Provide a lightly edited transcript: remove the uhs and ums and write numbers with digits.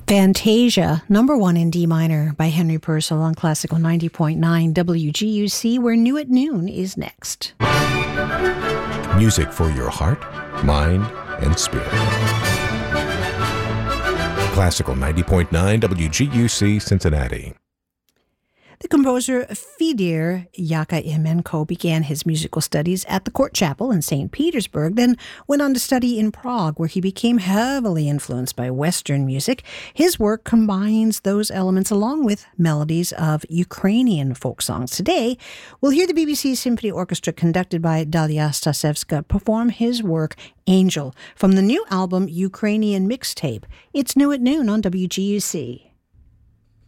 Fantasia, number 1 in D minor by Henry Purcell on Classical 90.9 WGUC, where New at Noon is next. Music for your heart, mind, and spirit. Classical 90.9 WGUC, Cincinnati. The composer Fidir Yakimenko began his musical studies at the Court Chapel in St. Petersburg, then went on to study in Prague, where he became heavily influenced by Western music. His work combines those elements along with melodies of Ukrainian folk songs. Today, we'll hear the BBC Symphony Orchestra, conducted by Dalia Stasevska, perform his work, Angel, from the new album Ukrainian Mixtape. It's New at Noon on WGUC.